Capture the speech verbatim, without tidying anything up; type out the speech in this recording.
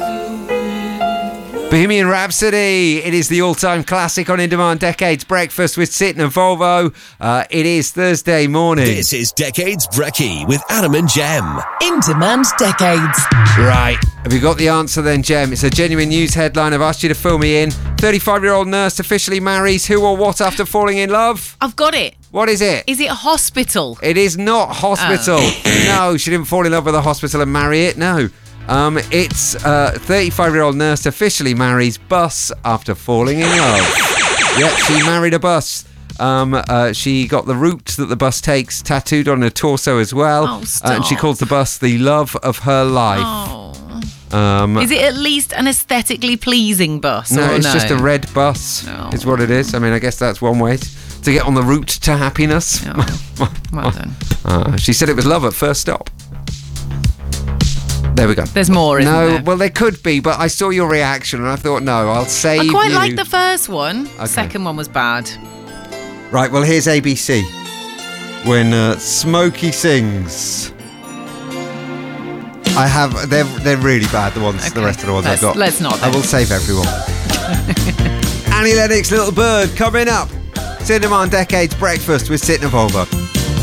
Bohemian Rhapsody. It is the all-time classic on In Demand Decades Breakfast with Sitting and Volvo. Uh, it is Thursday morning. This is Decades Brekkie with Adam and Jem. In Demand Decades. Right. Have you got the answer then, Jem? It's a genuine news headline. I've asked you to fill me in. thirty-five-year-old nurse officially marries who or what after falling in love? I've got it. What is it? Is it a hospital? It is not hospital. Oh. No, she didn't fall in love with a hospital and marry it. No. Um, it's uh, thirty-five-year-old nurse officially marries bus after falling in love. Yep, she married a bus. Um, uh, she got the route that the bus takes tattooed on her torso as well. Oh, stop. Uh, and she calls the bus the love of her life. Oh. Um, is it at least an aesthetically pleasing bus? No, or it's no? just a red bus. No. Is what it is. I mean, I guess that's one way to get on the route to happiness. Oh. Well done. Uh, she said it was love at first stop. There we go. There's more, isn't no, there? well, there could be, but I saw your reaction and I thought, no, I'll save I quite you. liked the first one. Okay. Second one was bad. Right, well, here's A B C. When uh, Smokey sings. I have... They're, they're really bad, the ones, Okay. the rest of the ones let's, I've got. Let's not, I then. will save everyone. Annie Lennox, Little Bird, coming up. Cinema on Decades Breakfast with Sitting and Volvo.